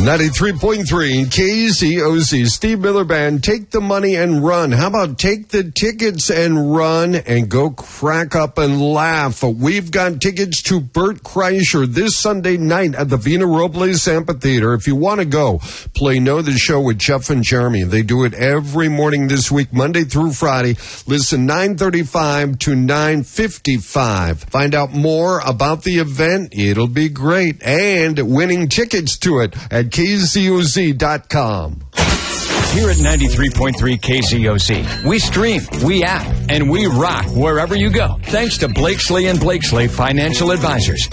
93.3 KZOZ, Steve Miller Band, Take the Money and Run. How about take the tickets and run and go crack up and laugh? We've got tickets to Bert Kreischer this Sunday night at the Vina Robles Amphitheater. If you want to go, play Know the Show with Jeff and Jeremy. They do it every morning this week, Monday through Friday. Listen, 9:35 to 9:55. Find out more about the event. It'll be great. And winning tickets to it at KZOZ.com. Here at 93.3 KZOZ, we stream, we app, and we rock wherever you go. Thanks to Blakesley & Blakesley Financial Advisors.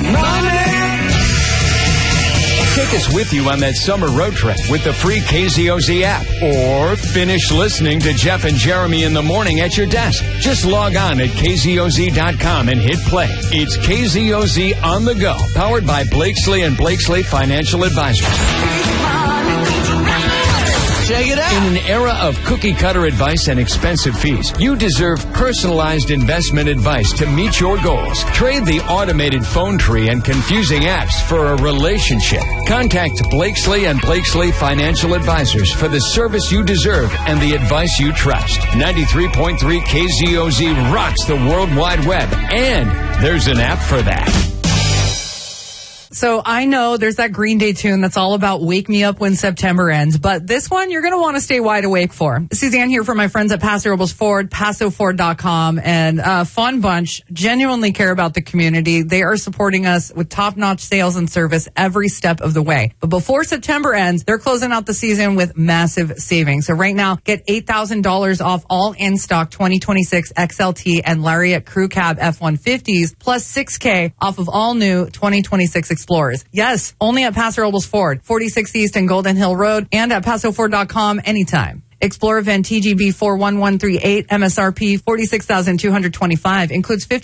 Take us with you on that summer road trip with the free KZOZ app. Or finish listening to Jeff and Jeremy in the morning at your desk. Just log on at KZOZ.com and hit play. It's KZOZ on the go, powered by Blakesley & Blakesley Financial Advisors. Check it out. In an era of cookie-cutter advice and expensive fees, you deserve personalized investment advice to meet your goals. Trade the automated phone tree and confusing apps for a relationship. Contact Blakesley & Blakesley Financial Advisors for the service you deserve and the advice you trust. 93.3 KZOZ rocks the World Wide Web, and there's an app for that. So I know there's that Green Day tune that's all about wake me up when September ends, but this one you're going to want to stay wide awake for. Suzanne here for my friends at Paso Robles Ford, PasoFord.com, and fun bunch, genuinely care about the community. They are supporting us with top-notch sales and service every step of the way. But before September ends, they're closing out the season with massive savings. So right now, get $8,000 off all in-stock 2026 XLT and Lariat Crew Cab F-150s, plus $6,000 off of all new 2026 Explorers. Yes, only at Paso Robles Ford, 46 East and Golden Hill Road, and at PasoFord.com anytime. Explorer VIN TGB 41138, MSRP $46,225, includes